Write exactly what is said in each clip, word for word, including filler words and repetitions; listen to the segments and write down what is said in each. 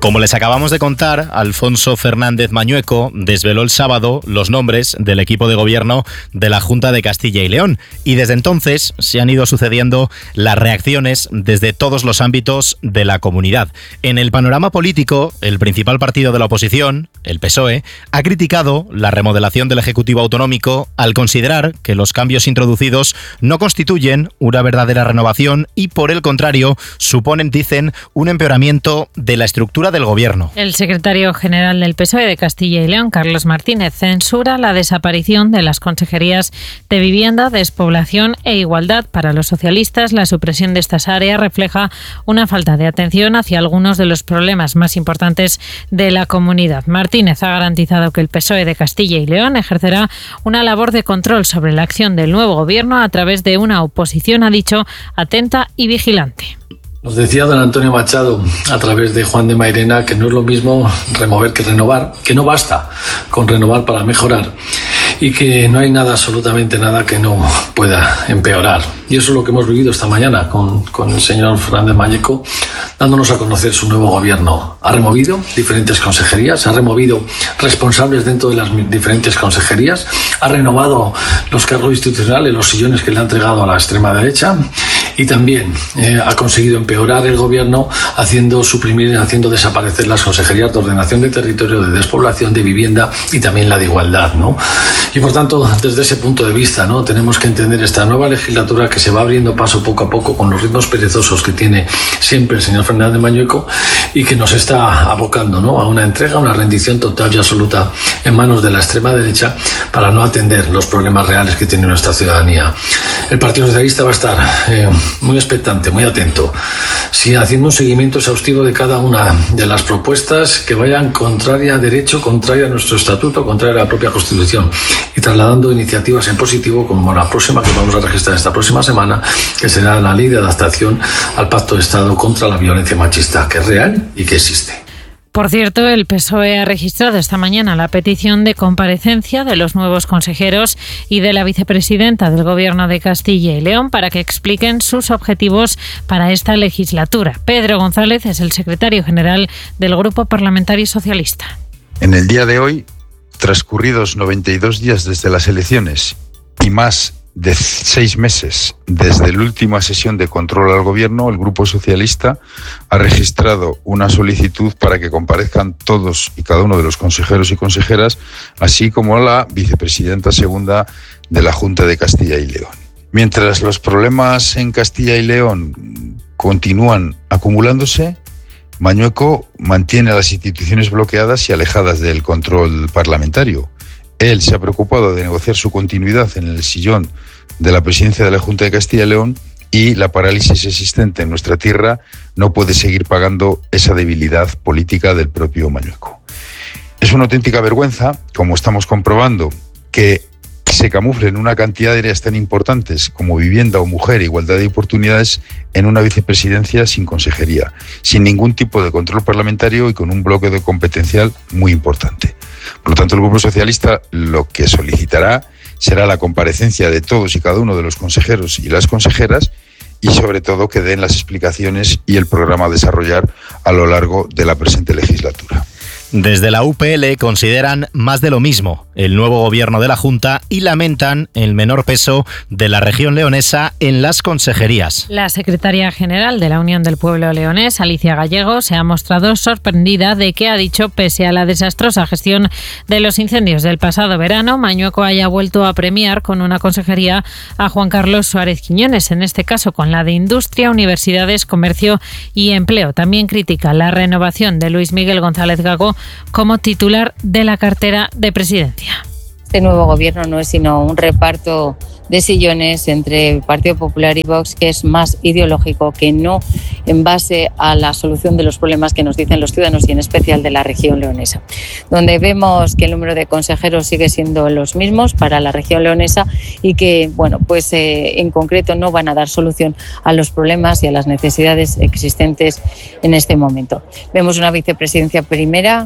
Como les acabamos de contar, Alfonso Fernández Mañueco desveló el sábado los nombres del equipo de gobierno de la Junta de Castilla y León y desde entonces se han ido sucediendo las reacciones desde todos los ámbitos de la comunidad. En el panorama político, el principal partido de la oposición, el P S O E, ha criticado la remodelación del Ejecutivo Autonómico al considerar que los cambios introducidos no constituyen una verdadera renovación y, por el contrario, suponen, dicen, un empeoramiento de la estructura del gobierno. El secretario general del P S O E de Castilla y León, Carlos Martínez, censura la desaparición de las consejerías de Vivienda, Despoblación e Igualdad. Para los socialistas, la supresión de estas áreas refleja una falta de atención hacia algunos de los problemas más importantes de la comunidad. Martínez ha garantizado que el P S O E de Castilla y León ejercerá una labor de control sobre la acción del nuevo gobierno a través de una oposición, ha dicho, atenta y vigilante. Nos decía don Antonio Machado, a través de Juan de Mairena, que no es lo mismo remover que renovar, que no basta con renovar para mejorar y que no hay nada, absolutamente nada, que no pueda empeorar. Y eso es lo que hemos vivido esta mañana con, con el señor Fernández Mañueco, dándonos a conocer su nuevo gobierno. Ha removido diferentes consejerías, ha removido responsables dentro de las diferentes consejerías, ha renovado los cargos institucionales, los sillones que le ha entregado a la extrema derecha, y también eh, ha conseguido empeorar el gobierno haciendo suprimir, haciendo desaparecer las consejerías de ordenación de territorio, de despoblación, de vivienda y también la de igualdad, ¿no? Y por tanto, desde ese punto de vista, ¿no?, tenemos que entender esta nueva legislatura que se va abriendo paso poco a poco con los ritmos perezosos que tiene siempre el señor Fernández Mañueco y que nos está abocando, ¿no?, a una entrega, una rendición total y absoluta en manos de la extrema derecha para no atender los problemas reales que tiene nuestra ciudadanía. El Partido Socialista va a estar eh, muy expectante, muy atento, sí, haciendo un seguimiento exhaustivo de cada una de las propuestas que vayan contraria a derecho, contraria a nuestro estatuto, contraria a la propia Constitución, y trasladando iniciativas en positivo como la próxima que vamos a registrar esta próxima semana, que será la ley de adaptación al Pacto de Estado contra la violencia machista, que es real y que existe. Por cierto, el P S O E ha registrado esta mañana la petición de comparecencia de los nuevos consejeros y de la vicepresidenta del Gobierno de Castilla y León para que expliquen sus objetivos para esta legislatura. Pedro González es el secretario general del Grupo Parlamentario Socialista. En el día de hoy, transcurridos noventa y dos días desde las elecciones y más de seis meses desde la última sesión de control al gobierno, el Grupo Socialista ha registrado una solicitud para que comparezcan todos y cada uno de los consejeros y consejeras, así como la vicepresidenta segunda de la Junta de Castilla y León. Mientras los problemas en Castilla y León continúan acumulándose, Mañueco mantiene a las instituciones bloqueadas y alejadas del control parlamentario. Él se ha preocupado de negociar su continuidad en el sillón de la presidencia de la Junta de Castilla y León y la parálisis existente en nuestra tierra no puede seguir pagando esa debilidad política del propio Mañueco. Es una auténtica vergüenza, como estamos comprobando, que se camuflen una cantidad de áreas tan importantes como vivienda o mujer, igualdad de oportunidades en una vicepresidencia sin consejería, sin ningún tipo de control parlamentario y con un bloque de competencial muy importante. Por lo tanto, el Grupo Socialista lo que solicitará será la comparecencia de todos y cada uno de los consejeros y las consejeras y, sobre todo, que den las explicaciones y el programa a desarrollar a lo largo de la presente legislatura. Desde la U P L consideran más de lo mismo el nuevo gobierno de la Junta y lamentan el menor peso de la región leonesa en las consejerías. La secretaria general de la Unión del Pueblo Leonés, Alicia Gallego, se ha mostrado sorprendida de que, ha dicho, pese a la desastrosa gestión de los incendios del pasado verano, Mañueco haya vuelto a premiar con una consejería a Juan Carlos Suárez Quiñones, en este caso con la de Industria, Universidades, Comercio y Empleo. También critica la renovación de Luis Miguel González Gago como titular de la cartera de Presidencia. Este nuevo gobierno no es sino un reparto de sillones entre el Partido Popular y Vox, que es más ideológico que no en base a la solución de los problemas que nos dicen los ciudadanos y en especial de la región leonesa, donde vemos que el número de consejeros sigue siendo los mismos para la región leonesa y que, bueno, pues eh, en concreto no van a dar solución a los problemas y a las necesidades existentes en este momento. Vemos una vicepresidencia primera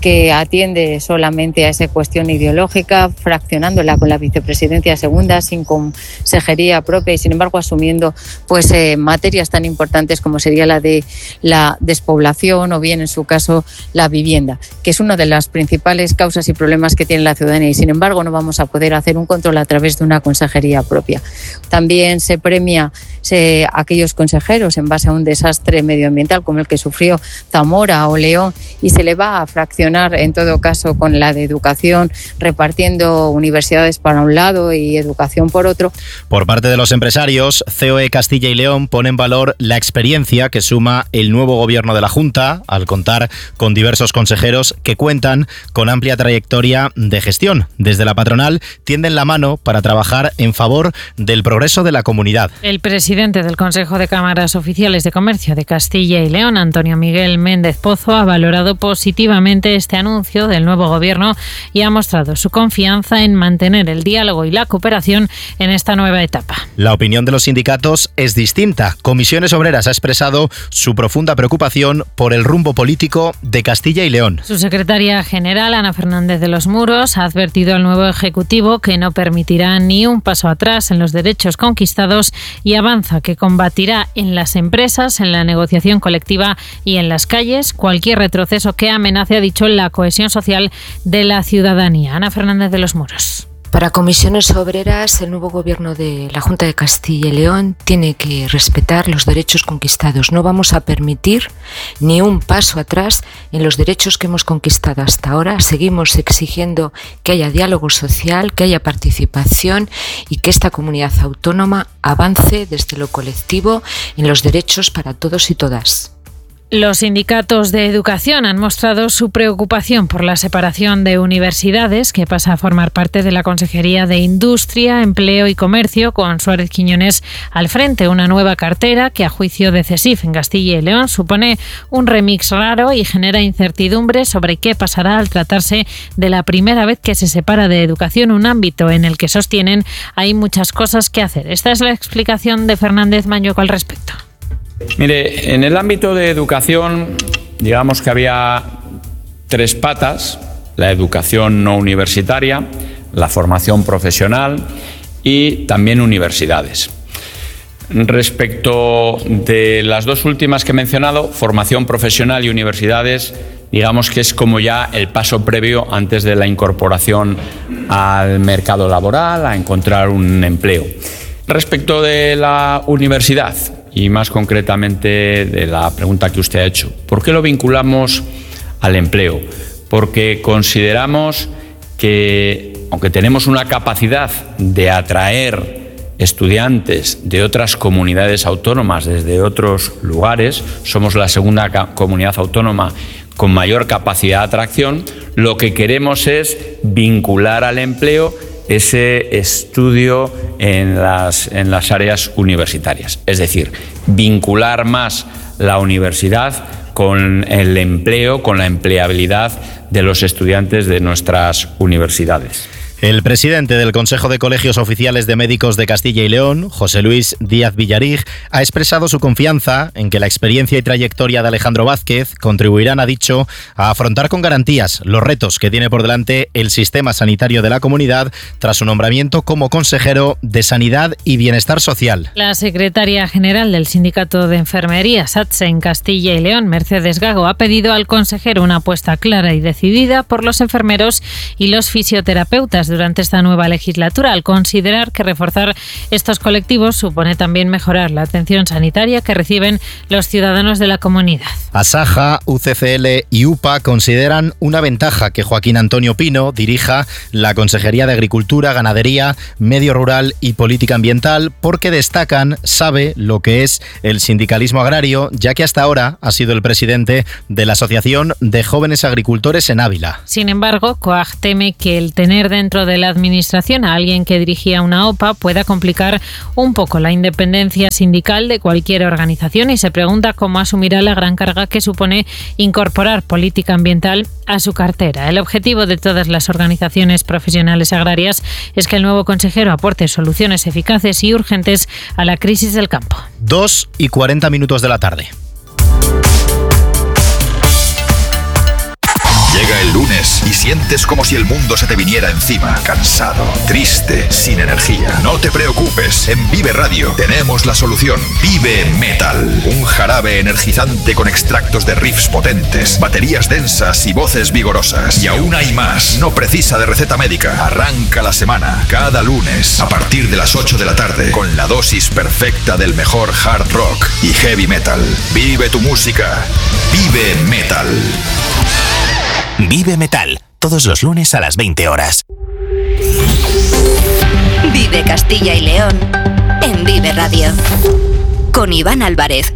que atiende solamente a esa cuestión ideológica, fraccionándola con la vicepresidencia segunda, sin consejería propia y sin embargo asumiendo pues eh, materias tan importantes como sería la de la despoblación o bien en su caso la vivienda, que es una de las principales causas y problemas que tiene la ciudadanía y sin embargo no vamos a poder hacer un control a través de una consejería propia. También se premia se, a aquellos consejeros en base a un desastre medioambiental como el que sufrió Zamora o León y se le va a fraccionar en todo caso con la de educación, repartiendo universidades para un lado y educación por otro. Por parte de los empresarios, C O E Castilla y León pone en valor la experiencia que suma el nuevo gobierno de la Junta al contar con diversos consejeros que cuentan con amplia trayectoria de gestión. Desde la patronal tienden la mano para trabajar en favor del progreso de la comunidad. El presidente del Consejo de Cámaras Oficiales de Comercio de Castilla y León, Antonio Miguel Méndez Pozo, ha valorado positivamente este anuncio del nuevo gobierno y ha mostrado su confianza en mantener el diálogo y la cooperación en esta nueva etapa. La opinión de los sindicatos es distinta. Comisiones Obreras ha expresado su profunda preocupación por el rumbo político de Castilla y León. Su secretaria general, Ana Fernández de los Muros, ha advertido al nuevo Ejecutivo que no permitirá ni un paso atrás en los derechos conquistados y avanza que combatirá en las empresas, en la negociación colectiva y en las calles cualquier retroceso que amenace, ha dicho, la cohesión social de la ciudadanía. Ana Fernández de los Muros. Para Comisiones Obreras, el nuevo gobierno de la Junta de Castilla y León tiene que respetar los derechos conquistados. No vamos a permitir ni un paso atrás en los derechos que hemos conquistado hasta ahora. Seguimos exigiendo que haya diálogo social, que haya participación y que esta comunidad autónoma avance desde lo colectivo en los derechos para todos y todas. Los sindicatos de educación han mostrado su preocupación por la separación de universidades, que pasa a formar parte de la Consejería de Industria, Empleo y Comercio, con Suárez Quiñones al frente. Una nueva cartera que, a juicio de CESIF en Castilla y León, supone un remix raro y genera incertidumbre sobre qué pasará al tratarse de la primera vez que se separa de educación, un ámbito en el que sostienen hay muchas cosas que hacer. Esta es la explicación de Fernández Mañueco al respecto. Mire, en el ámbito de educación, digamos que había tres patas: la educación no universitaria, la formación profesional y también universidades. Respecto de las dos últimas que he mencionado, formación profesional y universidades, digamos que es como ya el paso previo antes de la incorporación al mercado laboral, a encontrar un empleo. Respecto de la universidad, y más concretamente de la pregunta que usted ha hecho, ¿por qué lo vinculamos al empleo? Porque consideramos que, aunque tenemos una capacidad de atraer estudiantes de otras comunidades autónomas desde otros lugares, somos la segunda comunidad autónoma con mayor capacidad de atracción, lo que queremos es vincular al empleo ese estudio en las, en las áreas universitarias. Es decir, vincular más la universidad con el empleo, con la empleabilidad de los estudiantes de nuestras universidades. El presidente del Consejo de Colegios Oficiales de Médicos de Castilla y León, José Luis Díaz Villarig, ha expresado su confianza en que la experiencia y trayectoria de Alejandro Vázquez contribuirán, ha dicho, a afrontar con garantías los retos que tiene por delante el sistema sanitario de la comunidad tras su nombramiento como consejero de Sanidad y Bienestar Social. La secretaria general del Sindicato de Enfermería, SATSE, en Castilla y León, Mercedes Gago, ha pedido al consejero una apuesta clara y decidida por los enfermeros y los fisioterapeutas durante esta nueva legislatura, al considerar que reforzar estos colectivos supone también mejorar la atención sanitaria que reciben los ciudadanos de la comunidad. Asaja, U C C L y U P A consideran una ventaja que Joaquín Antonio Pino dirija la Consejería de Agricultura, Ganadería, Medio Rural y Política Ambiental, porque destacan, sabe lo que es el sindicalismo agrario, ya que hasta ahora ha sido el presidente de la Asociación de Jóvenes Agricultores en Ávila. Sin embargo, COAG teme que el tener dentro de la administración a alguien que dirigía una O P A pueda complicar un poco la independencia sindical de cualquier organización y se pregunta cómo asumirá la gran carga que supone incorporar política ambiental a su cartera. El objetivo de todas las organizaciones profesionales agrarias es que el nuevo consejero aporte soluciones eficaces y urgentes a la crisis del campo. dos y cuarenta minutos de la tarde. Llega el lunes. sientes como si el mundo se te viniera encima. Cansado, triste, sin energía. No te preocupes, en Vive Radio tenemos la solución. Vive Metal, un jarabe energizante con extractos de riffs potentes, baterías densas y voces vigorosas. Y aún hay más, no precisa de receta médica. Arranca la semana, cada lunes, a partir de las ocho de la tarde, con la dosis perfecta del mejor hard rock y heavy metal. Vive tu música, Vive Metal. Vive Metal, todos los lunes a las veinte horas. Vive Castilla y León en Vive Radio con Iván Álvarez.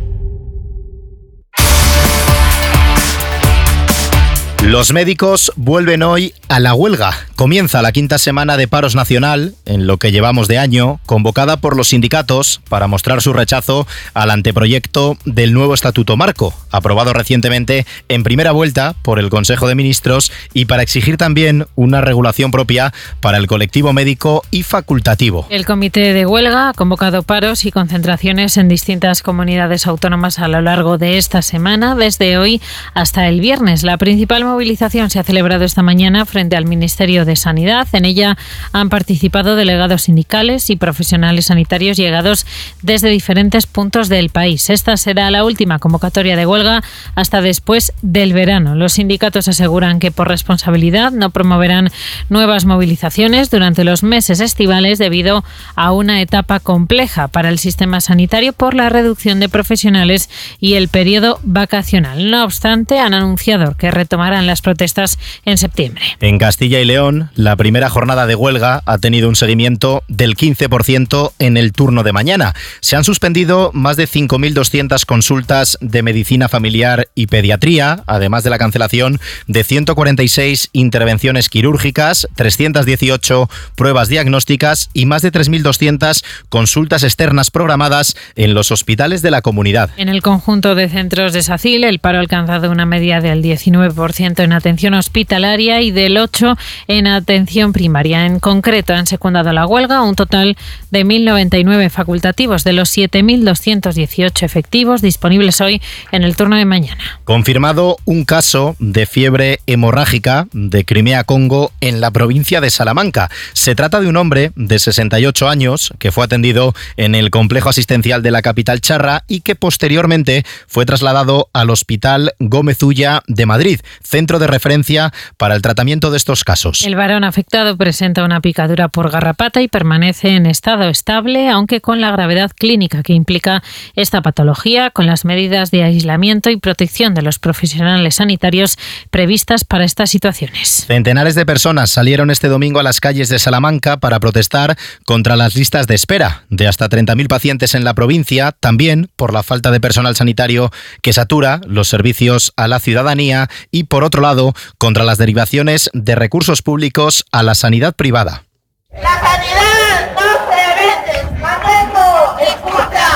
Los médicos vuelven hoy a la huelga. Comienza la quinta semana de paros nacional, en lo que llevamos de año, convocada por los sindicatos para mostrar su rechazo al anteproyecto del nuevo Estatuto Marco, aprobado recientemente en primera vuelta por el Consejo de Ministros, y para exigir también una regulación propia para el colectivo médico y facultativo. El comité de huelga ha convocado paros y concentraciones en distintas comunidades autónomas a lo largo de esta semana, desde hoy hasta el viernes. La principal movilización se ha celebrado esta mañana frente al Ministerio de Sanidad. En ella han participado delegados sindicales y profesionales sanitarios llegados desde diferentes puntos del país. Esta será la última convocatoria de huelga hasta después del verano. Los sindicatos aseguran que por responsabilidad no promoverán nuevas movilizaciones durante los meses estivales debido a una etapa compleja para el sistema sanitario por la reducción de profesionales y el periodo vacacional. No obstante, han anunciado que retomarán las protestas en septiembre. En Castilla y León, la primera jornada de huelga ha tenido un seguimiento del quince por ciento en el turno de mañana. Se han suspendido más de cinco mil doscientas consultas de medicina familiar y pediatría, además de la cancelación de ciento cuarenta y seis intervenciones quirúrgicas, trescientas dieciocho pruebas diagnósticas y más de tres mil doscientas consultas externas programadas en los hospitales de la comunidad. En el conjunto de centros de SACIL, el paro ha alcanzado una media del diecinueve por ciento en atención hospitalaria y del ocho por ciento en atención primaria. En concreto, han secundado la huelga un total de mil noventa y nueve facultativos de los siete mil doscientos dieciocho efectivos disponibles hoy en el turno de mañana. Confirmado un caso de fiebre hemorrágica de Crimea-Congo en la provincia de Salamanca. Se trata de un hombre de sesenta y ocho años que fue atendido en el complejo asistencial de la capital charra y que posteriormente fue trasladado al Hospital Gómez Ulla de Madrid, centro de referencia para el tratamiento de estos casos. El varón afectado presenta una picadura por garrapata y permanece en estado estable, aunque con la gravedad clínica que implica esta patología, con las medidas de aislamiento y protección de los profesionales sanitarios previstas para estas situaciones. Centenares de personas salieron este domingo a las calles de Salamanca para protestar contra las listas de espera de hasta treinta mil pacientes en la provincia, también por la falta de personal sanitario que satura los servicios a la ciudadanía y, por otro lado, contra las derivaciones de recursos públicos a la sanidad privada. La sanidad no se vende. Manejo, escucha.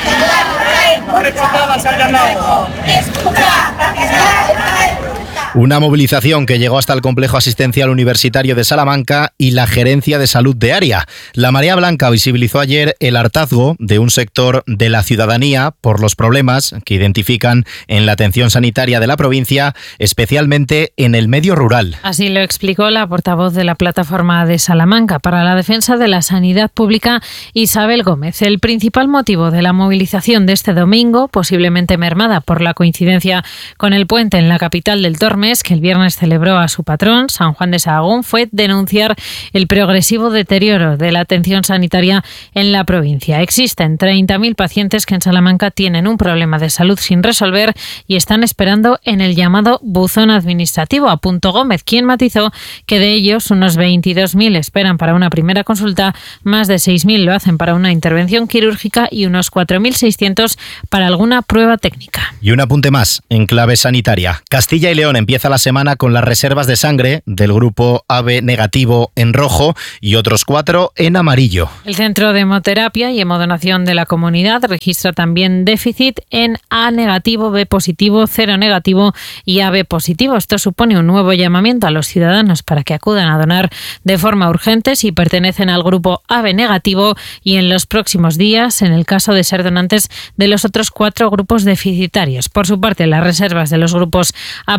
La sanidad escucha. Una movilización que llegó hasta el complejo asistencial universitario de Salamanca y la gerencia de salud de área. La Marea Blanca visibilizó ayer el hartazgo de un sector de la ciudadanía por los problemas que identifican en la atención sanitaria de la provincia, especialmente en el medio rural. Así lo explicó la portavoz de la Plataforma de Salamanca para la Defensa de la Sanidad Pública, Isabel Gómez. El principal motivo de la movilización de este domingo, posiblemente mermada por la coincidencia con el puente en la capital del Tormes, que el viernes celebró a su patrón, San Juan de Sahagún, fue denunciar el progresivo deterioro de la atención sanitaria en la provincia. Existen treinta mil pacientes que en Salamanca tienen un problema de salud sin resolver y están esperando en el llamado buzón administrativo, apuntó Gómez, quien matizó que de ellos unos veintidós mil esperan para una primera consulta, más de seis mil lo hacen para una intervención quirúrgica y unos cuatro mil seiscientos para alguna prueba técnica. Y un apunte más en clave sanitaria. Castilla y León empieza la semana con las reservas de sangre del grupo A B negativo en rojo y otros cuatro en amarillo. El Centro de Hemoterapia y Hemodonación de la Comunidad registra también déficit en A negativo, B positivo, cero negativo y A B positivo. Esto supone un nuevo llamamiento a los ciudadanos para que acudan a donar de forma urgente si pertenecen al grupo A B negativo y en los próximos días, en el caso de ser donantes de los otros cuatro grupos deficitarios. Por su parte, las reservas de los grupos A positivo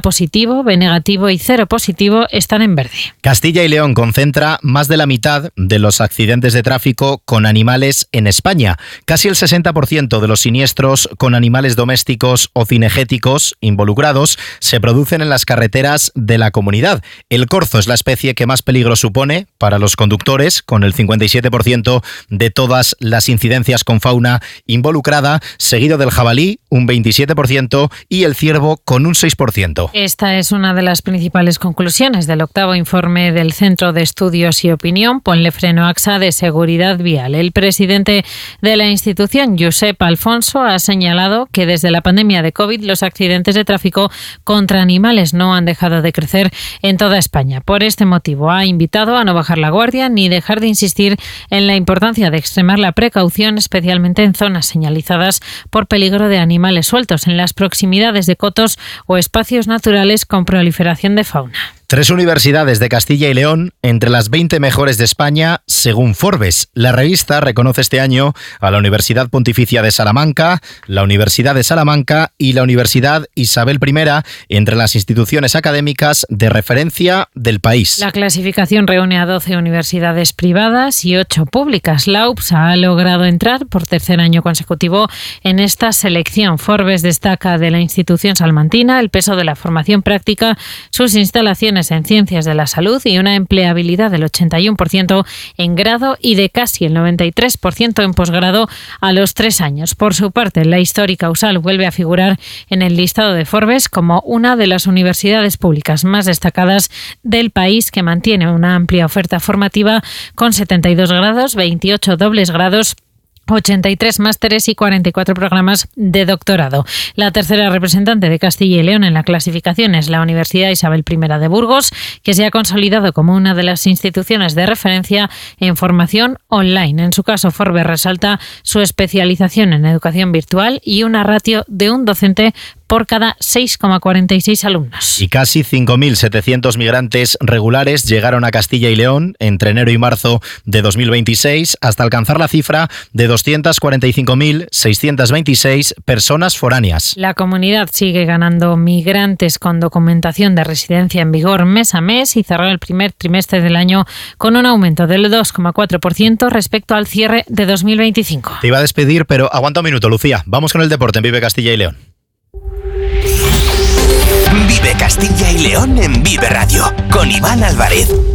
negativo, B negativo y cero positivo están en verde. Castilla y León concentra más de la mitad de los accidentes de tráfico con animales en España. Casi el sesenta por ciento de los siniestros con animales domésticos o cinegéticos involucrados se producen en las carreteras de la comunidad. El corzo es la especie que más peligro supone para los conductores, con el cincuenta y siete por ciento de todas las incidencias con fauna involucrada, seguido del jabalí, un veintisiete por ciento, y el ciervo con un seis por ciento. Esta es una de las principales conclusiones del octavo informe del Centro de Estudios y Opinión Ponle Freno AXA de Seguridad Vial. El presidente de la institución, Josep Alfonso, ha señalado que desde la pandemia de COVID los accidentes de tráfico contra animales no han dejado de crecer en toda España. Por este motivo ha invitado a no bajar la guardia ni dejar de insistir en la importancia de extremar la precaución, especialmente en zonas señalizadas por peligro de animales sueltos, en las proximidades de cotos o espacios naturales con proliferación de fauna. Tres universidades de Castilla y León entre las veinte mejores de España, según Forbes. La revista reconoce este año a la Universidad Pontificia de Salamanca, la Universidad de Salamanca y la Universidad Isabel primera entre las instituciones académicas de referencia del país. La clasificación reúne a doce universidades privadas y ocho públicas. La U P S ha logrado entrar por tercer año consecutivo en esta selección. Forbes destaca de la institución salmantina el peso de la formación práctica, sus instalaciones en ciencias de la salud y una empleabilidad del ochenta y uno por ciento en grado y de casi el noventa y tres por ciento en posgrado a los tres años. Por su parte, la histórica U S A L vuelve a figurar en el listado de Forbes como una de las universidades públicas más destacadas del país, que mantiene una amplia oferta formativa con setenta y dos grados, veintiocho dobles grados, ochenta y tres másteres y cuarenta y cuatro programas de doctorado. La tercera representante de Castilla y León en la clasificación es la Universidad Isabel primera de Burgos, que se ha consolidado como una de las instituciones de referencia en formación online. En su caso, Forbes resalta su especialización en educación virtual y una ratio de un docente por cada seis coma cuarenta y seis alumnos. Y casi cinco mil setecientos migrantes regulares llegaron a Castilla y León entre enero y marzo de dos mil veintiséis, hasta alcanzar la cifra de doscientas cuarenta y cinco mil seiscientas veintiséis personas foráneas. La comunidad sigue ganando migrantes con documentación de residencia en vigor mes a mes y cerró el primer trimestre del año con un aumento del dos coma cuatro por ciento respecto al cierre de dos mil veinticinco. Te iba a despedir, pero aguanta un minuto, Lucía. Vamos con el deporte en Vive Castilla y León. Vive Castilla y León en Vive Radio, con Iván Álvarez.